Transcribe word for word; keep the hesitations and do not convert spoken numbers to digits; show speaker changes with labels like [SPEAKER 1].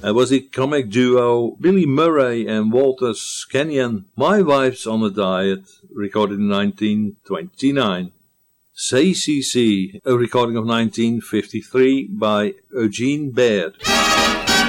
[SPEAKER 1] Hij was the comic duo Billy Murray and Walter Scannion. My Wife's on a Diet, recorded in nineteen twenty-nine. C C C, a recording of nineteen fifty-three by Eugene Baird.